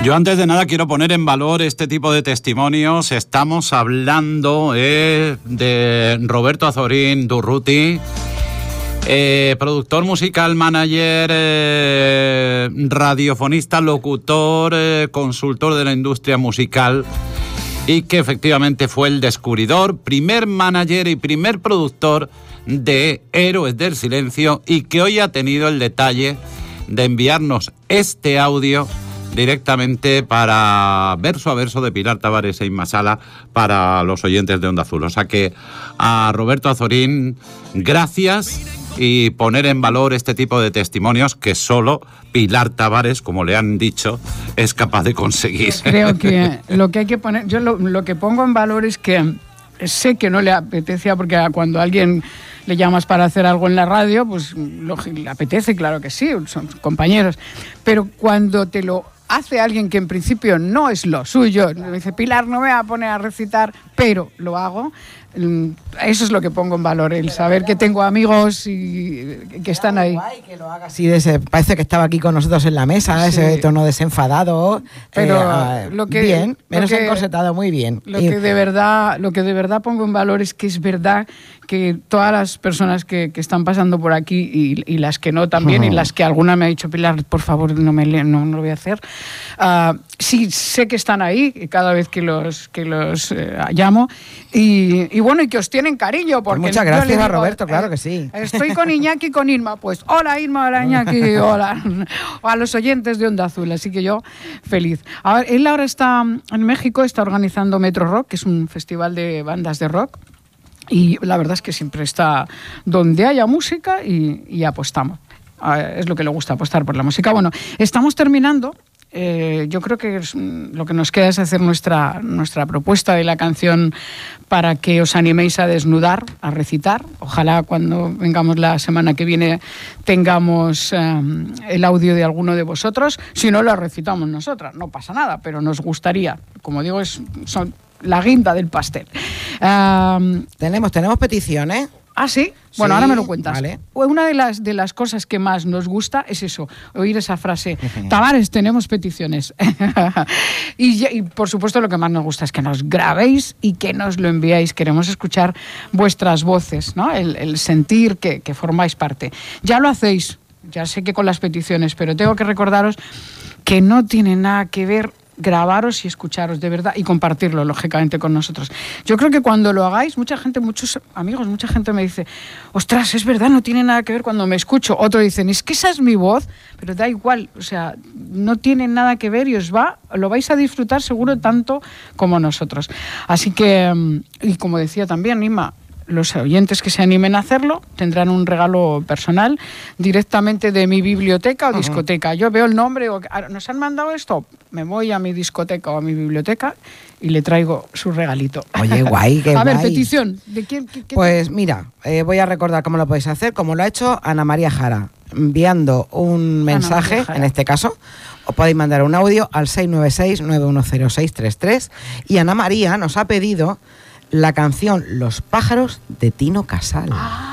Yo antes de nada quiero poner en valor este tipo de testimonios. Estamos hablando de Roberto Azorín Durruti, productor musical, manager, radiofonista, locutor, consultor de la industria musical, y que efectivamente fue el descubridor, primer manager y primer productor de Héroes del Silencio, y que hoy ha tenido el detalle de enviarnos este audio directamente para verso a verso de Pilar Tavares e Inma Sala para los oyentes de Onda Azul. O sea que a Roberto Azorín, gracias, y poner en valor este tipo de testimonios que solo Pilar Tavares, como le han dicho, es capaz de conseguir. Creo que lo que hay que poner, yo lo que pongo en valor es que sé que no le apetecía, porque cuando a alguien le llamas para hacer algo en la radio, pues le apetece, claro que sí, son compañeros, pero cuando te lo hace alguien que en principio no es lo suyo, me dice, Pilar, no me voy a poner a recitar, pero lo hago. Eso es lo que pongo en valor, el saber que tengo amigos y que están ahí. Guay que lo haga así, parece que estaba aquí con nosotros en la mesa, sí. Ese tono desenfadado, pero bien, menos encorsetado, muy bien. Lo que de verdad pongo en valor es que es verdad que todas las personas que están pasando por aquí y las que no también, y las que alguna me ha dicho, Pilar, por favor, no lo voy a hacer, sí sé que están ahí cada vez que los llamo, y bueno, y que os tienen cariño, porque pues muchas gracias a Roberto, claro que sí. Estoy con Iñaki y con Irma, pues hola Irma, hola Iñaki, hola a los oyentes de Onda Azul, así que yo feliz. Él ahora está en México, está organizando Metro Rock, que es un festival de bandas de rock, y la verdad es que siempre está donde haya música y apostamos. Es lo que le gusta, apostar por la música. Bueno, estamos terminando. Yo creo que lo que nos queda es hacer nuestra propuesta de la canción para que os animéis a desnudar, a recitar. Ojalá cuando vengamos la semana que viene tengamos el audio de alguno de vosotros. Si no, lo recitamos nosotras, no pasa nada, pero nos gustaría. Como digo, son la guinda del pastel. Tenemos peticiones. ¿Ah, sí? Bueno, ahora me lo cuentas. Vale. Una de las cosas que más nos gusta es eso, oír esa frase, Tavares, tenemos peticiones. y por supuesto lo que más nos gusta es que nos grabéis y que nos lo enviáis. Queremos escuchar vuestras voces, ¿no? El sentir que formáis parte. Ya lo hacéis, ya sé que con las peticiones, pero tengo que recordaros que no tiene nada que ver grabaros y escucharos de verdad y compartirlo, lógicamente, con nosotros. Yo creo que cuando lo hagáis, muchos amigos, mucha gente me dice, ostras, es verdad, no tiene nada que ver cuando me escucho. Otros dicen, es que esa es mi voz, pero da igual, o sea, no tiene nada que ver y lo vais a disfrutar seguro tanto como nosotros. Así que, y como decía también Inma, los oyentes que se animen a hacerlo tendrán un regalo personal directamente de mi biblioteca o discoteca. Yo veo el nombre, ¿nos han mandado esto? Me voy a mi discoteca o a mi biblioteca y le traigo su regalito. Oye, guay, qué guay. A ver, petición. ¿De quién? Pues mira, voy a recordar cómo lo podéis hacer, como lo ha hecho Ana María Jara, enviando un mensaje, en este caso. Os podéis mandar un audio al 696-910-633 y Ana María nos ha pedido la canción Los pájaros de Tino Casal.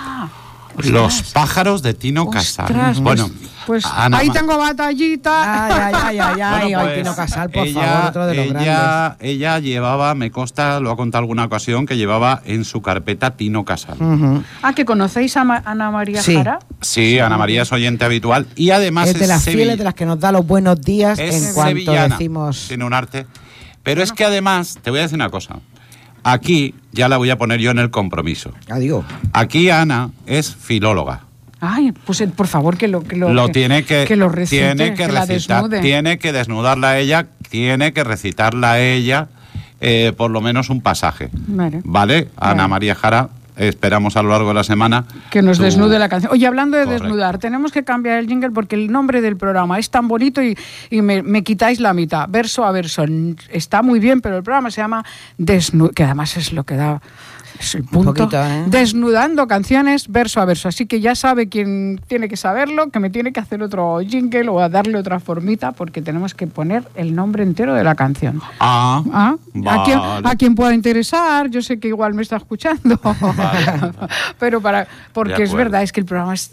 Los pájaros de Tino Casal. Bueno, pues ahí tengo batallita. Ay, pues, Tino Casal, por favor, otro de los grandes. Ella llevaba, me consta, lo ha contado alguna ocasión, que llevaba en su carpeta Tino Casal. ¿Que conocéis a Ana María Jara? Sí, Ana María es oyente habitual y además es de las fieles, de las que nos da los buenos días en cuanto sevillana, decimos. Tiene un arte. Pero es que además, te voy a decir una cosa. Aquí ya la voy a poner yo en el compromiso. Digo. Aquí Ana es filóloga. Ay, pues por favor que lo tiene que recite, tiene que recitar, tiene que desnudarla a ella, tiene que recitarla a ella, por lo menos un pasaje. ¿Vale? Ana María Jara, esperamos a lo largo de la semana que nos desnude la canción. Oye, hablando de desnudar, tenemos que cambiar el jingle porque el nombre del programa es tan bonito y me quitáis la mitad, verso a verso. Está muy bien, pero el programa se llama que además es lo que da Es el punto. Un poquito, ¿eh? Desnudando canciones verso a verso. Así que ya sabe quien tiene que saberlo, que me tiene que hacer otro jingle o a darle otra formita, porque tenemos que poner el nombre entero de la canción. Vale. A quien pueda interesar, yo sé que igual me está escuchando. Vale. Pero porque es verdad, es que el programa es